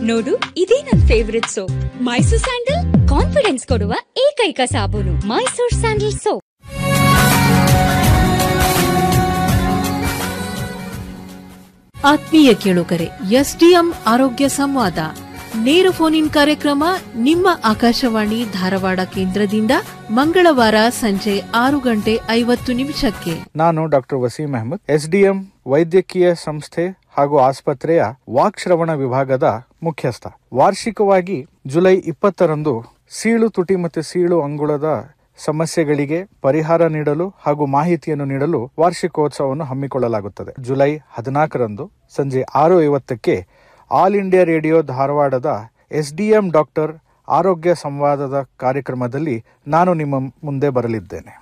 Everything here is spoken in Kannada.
ನೋಡು, ಇದೇ ನನ್ favourite soap. Mysore sandal confidence ಕೊಡುವ ಏಕೈಕ ಸಾಬೂನು. Mysore sandal soap. ಆತ್ಮೀಯ ಕೇಳುಗರೆ, ಎಸ್ಡಿಎಂ ಆರೋಗ್ಯ ಸಂವಾದ ನೇರ ಫೋನ್ ಇನ್ ಕಾರ್ಯಕ್ರಮ ನಿಮ್ಮ ಆಕಾಶವಾಣಿ ಧಾರವಾಡ ಕೇಂದ್ರದಿಂದ ಮಂಗಳವಾರ ಸಂಜೆ 6:50 ನಾನು ಡಾಕ್ಟರ್ ವಸೀಂ ಅಹಮದ್, ಎಸ್ಡಿಎಂ ವೈದ್ಯಕೀಯ ಸಂಸ್ಥೆ ಹಾಗೂ ಆಸ್ಪತ್ರೆಯ ವಾಕ್ಶ್ರವಣ ವಿಭಾಗದ ಮುಖ್ಯಸ್ಥ. ವಾರ್ಷಿಕವಾಗಿ ಜುಲೈ 20ರಂದು ಸೀಳು ತುಟಿ ಮತ್ತು ಸೀಳು ಅಂಗುಳದ ಸಮಸ್ಯೆಗಳಿಗೆ ಪರಿಹಾರ ನೀಡಲು ಹಾಗೂ ಮಾಹಿತಿಯನ್ನು ನೀಡಲು ವಾರ್ಷಿಕೋತ್ಸವವನ್ನು ಹಮ್ಮಿಕೊಳ್ಳಲಾಗುತ್ತದೆ. ಜುಲೈ 14ರಂದು ಸಂಜೆ 6:50 ಆಲ್ ಇಂಡಿಯಾ ರೇಡಿಯೋ ಧಾರವಾಡದ ಎಸ್ಡಿಎಂ ಡಾಕ್ಟರ್ ಆರೋಗ್ಯ ಸಂವಾದದ ಕಾರ್ಯಕ್ರಮದಲ್ಲಿ ನಾನು ನಿಮ್ಮ ಮುಂದೆ ಬರಲಿದ್ದೇನೆ.